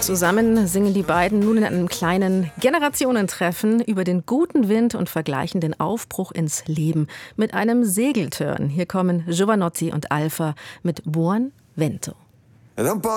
Zusammen singen die beiden nun in einem kleinen Generationentreffen über den guten Wind und vergleichen den Aufbruch ins Leben mit einem Segeltörn. Hier kommen Giovanotti und Alpha mit Buon Vento.